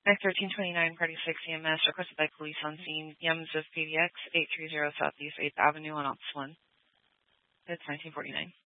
Act 1329, Party 6 EMS, requested by police on scene, YEMS of PDX, 830 Southeast 8th Avenue on Ops 1. It's 1949.